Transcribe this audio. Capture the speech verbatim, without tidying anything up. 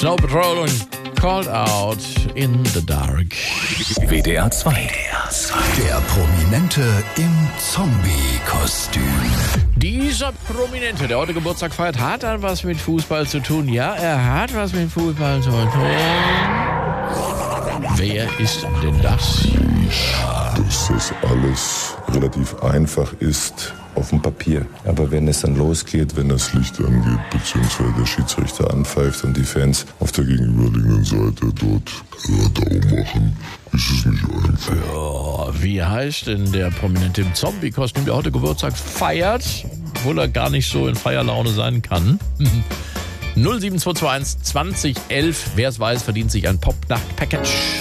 Snow Patrol und Called Out in the Dark. W D R zwei. Der Prominente im Zombie-Kostüm. Dieser Prominente, der heute Geburtstag feiert, hat dann was mit Fußball zu tun. Ja, er hat was mit Fußball zu tun. Wer ist denn das? Dass das alles relativ einfach ist auf dem Papier. Aber wenn es dann losgeht, wenn das Licht angeht, beziehungsweise der Schiedsrichter anpfeift und die Fans auf der gegenüberliegenden Seite dort Radau machen, ist es nicht einfach. Ja, wie heißt denn der Prominente im Zombie-Kostüm, der heute Geburtstag feiert, obwohl er gar nicht so in Feierlaune sein kann? null sieben zwei zwei eins zwanzig elf. Wer es weiß, verdient sich ein Pop-Nacht-Package.